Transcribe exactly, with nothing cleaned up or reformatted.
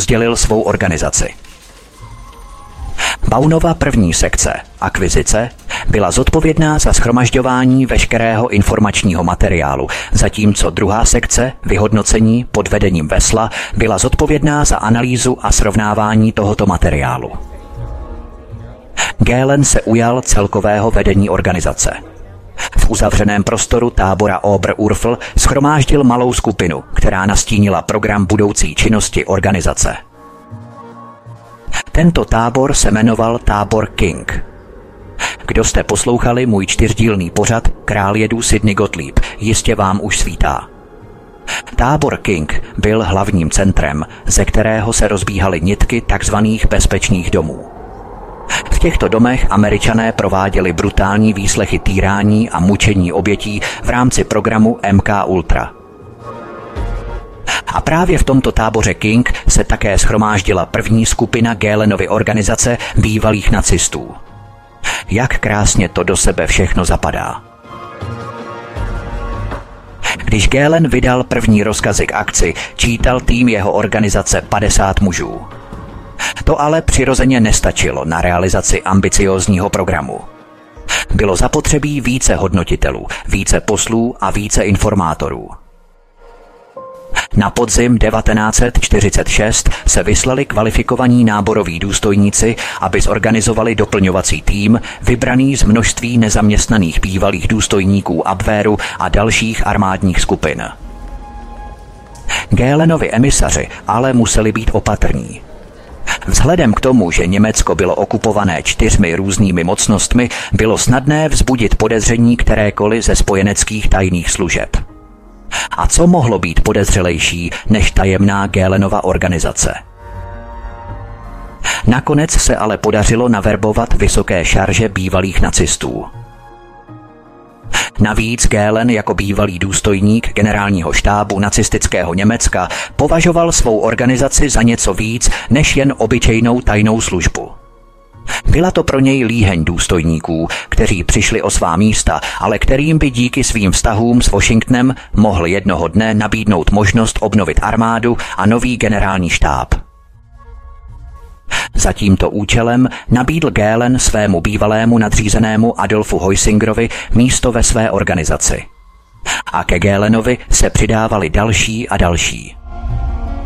rozdělil svou organizaci. Baunova první sekce, akvizice, byla zodpovědná za shromažďování veškerého informačního materiálu, zatímco druhá sekce, vyhodnocení pod vedením Vesla, byla zodpovědná za analýzu a srovnávání tohoto materiálu. Gehlen se ujal celkového vedení organizace. V uzavřeném prostoru tábora Oberurfel shromáždil malou skupinu, která nastínila program budoucí činnosti organizace. Tento tábor se jmenoval tábor King. Kdo jste poslouchali můj čtyřdílný pořad Král jedů Sidney Gottlieb, jistě vám už svítá. Tábor King byl hlavním centrem, ze kterého se rozbíhaly nitky takzvaných bezpečných domů. V těchto domech Američané prováděli brutální výslechy týrání a mučení obětí v rámci programu M K Ultra. A právě v tomto táboře King se také shromáždila první skupina Gehlenovy organizace bývalých nacistů. Jak krásně to do sebe všechno zapadá. Když Gehlen vydal první rozkazy k akci, čítal tým jeho organizace padesát mužů. To ale přirozeně nestačilo na realizaci ambiciózního programu. Bylo zapotřebí více hodnotitelů, více poslů a více informátorů. Na podzim devatenáct set čtyřicet šest se vyslali kvalifikovaní náboroví důstojníci, aby zorganizovali doplňovací tým, vybraný z množství nezaměstnaných bývalých důstojníků Abwehru a dalších armádních skupin. Gehlenovi emisaři ale museli být opatrní. Vzhledem k tomu, že Německo bylo okupované čtyřmi různými mocnostmi, bylo snadné vzbudit podezření kterékoliv ze spojeneckých tajných služeb. A co mohlo být podezřelejší než tajemná Gehlenova organizace? Nakonec se ale podařilo naverbovat vysoké šarže bývalých nacistů. Navíc Gehlen jako bývalý důstojník generálního štábu nacistického Německa považoval svou organizaci za něco víc než jen obyčejnou tajnou službu. Byla to pro něj líheň důstojníků, kteří přišli o svá místa, ale kterým by díky svým vztahům s Washingtonem mohl jednoho dne nabídnout možnost obnovit armádu a nový generální štáb. Za tímto účelem nabídl Gehlen svému bývalému nadřízenému Adolfu Heusingerovi místo ve své organizaci. A ke Gehlenovi se přidávali další a další.